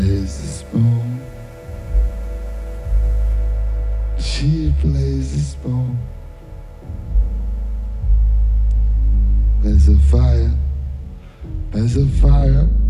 Plays the spoon. She plays the spoon. There's a fire. There's a fire.